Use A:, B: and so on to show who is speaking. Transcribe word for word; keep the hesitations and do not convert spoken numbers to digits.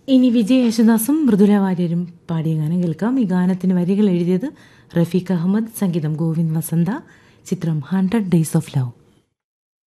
A: ഇനി വിജയ് യേശുദാസും മൃദുല വാര്യരും പാടിയ ഗാനം കേൾക്കാം. ഈ ഗാനത്തിന് വരികൾ എഴുതിയത് റഫീഖ് അഹമ്മദ്, സംഗീതം ഗോവിന്ദ് വസന്ത, ചിത്രം ഹൺഡ്രഡ് ഡേയ്സ് ഓഫ് ലവ്.